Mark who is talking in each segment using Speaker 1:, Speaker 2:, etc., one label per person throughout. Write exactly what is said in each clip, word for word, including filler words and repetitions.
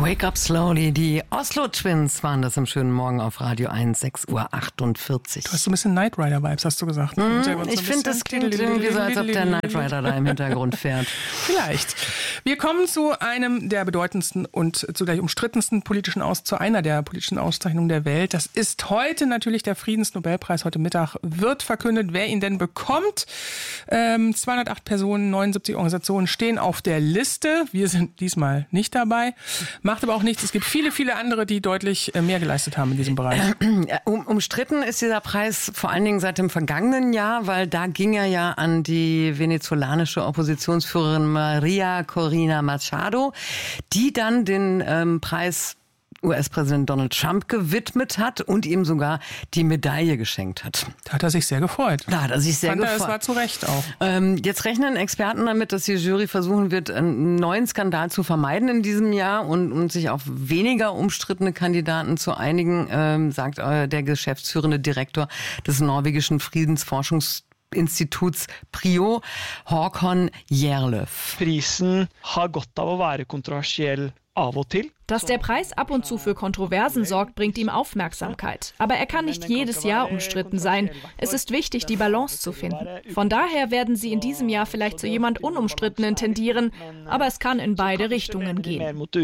Speaker 1: Wake Up Slowly, die Oslo Twins waren das im schönen Morgen auf Radio eins, sechs Uhr achtundvierzig.
Speaker 2: Du hast so ein bisschen Knight Rider-Vibes, hast du gesagt.
Speaker 1: Mm, so ich finde, das klingt irgendwie so, als ob der Knight Rider da im Hintergrund fährt.
Speaker 2: Vielleicht. Wir kommen zu einem der bedeutendsten und zugleich umstrittensten politischen Aus, zu einer der politischen Auszeichnungen der Welt. Das ist heute natürlich der Friedensnobelpreis. Heute Mittag wird verkündet, wer ihn denn bekommt. Ähm, zweihundertacht Personen, neunundsiebzig Organisationen stehen auf der Liste. Wir sind diesmal nicht dabei. Macht aber auch nichts. Es gibt viele, viele andere, die deutlich mehr geleistet haben in diesem Bereich.
Speaker 1: Um, umstritten ist dieser Preis vor allen Dingen seit dem vergangenen Jahr, weil da ging er ja an die venezolanische Oppositionsführerin Maria Corina Machado, die dann den ähm, Preis U S-Präsident Donald Trump gewidmet hat und ihm sogar die Medaille geschenkt hat.
Speaker 2: Da hat er sich sehr gefreut.
Speaker 1: Da hat er sich sehr
Speaker 2: Fand
Speaker 1: gefreut.
Speaker 2: Er, es war zu Recht auch.
Speaker 1: Ähm, jetzt rechnen Experten damit, dass die Jury versuchen wird, einen neuen Skandal zu vermeiden in diesem Jahr und, und sich auf weniger umstrittene Kandidaten zu einigen, ähm, sagt äh, der geschäftsführende Direktor des norwegischen Friedenforschungsinstituts PRIO, Håkon Gjerløv.
Speaker 3: Prisen har godt av å være kontroversiell av og til.
Speaker 4: Dass der Preis ab und zu für Kontroversen sorgt, bringt ihm Aufmerksamkeit. Aber er kann nicht jedes Jahr umstritten sein. Es ist wichtig, die Balance zu finden. Von daher werden sie in diesem Jahr vielleicht zu jemand Unumstrittenen tendieren, aber es kann in beide Richtungen gehen.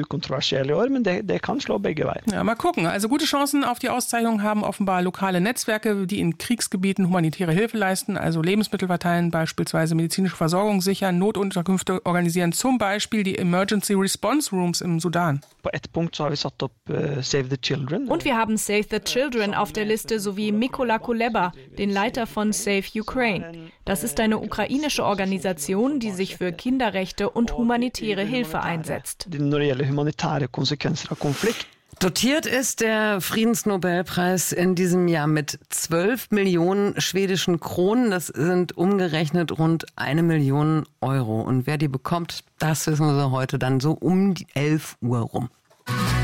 Speaker 2: Ja, mal gucken. Also gute Chancen auf die Auszeichnung haben offenbar lokale Netzwerke, die in Kriegsgebieten humanitäre Hilfe leisten, also Lebensmittel verteilen, beispielsweise medizinische Versorgung sichern, Notunterkünfte organisieren, zum Beispiel die Emergency Response Rooms im Sudan.
Speaker 4: Und wir haben Save the Children auf der Liste sowie Mykola Kuleba, den Leiter von Save Ukraine. Das ist eine ukrainische Organisation, die sich für Kinderrechte und humanitäre Hilfe einsetzt.
Speaker 1: Dotiert ist der Friedensnobelpreis in diesem Jahr mit zwölf Millionen schwedischen Kronen. Das sind umgerechnet rund eine Million Euro. Und wer die bekommt, das wissen wir heute dann so um die elf Uhr rum.